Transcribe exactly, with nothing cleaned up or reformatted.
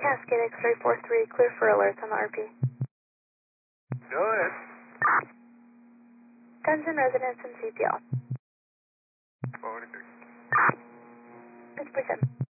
Cascade X-ray four three, clear for alerts on the R P. Go ahead. Attention residents and C P L. forty-three. fifty percent.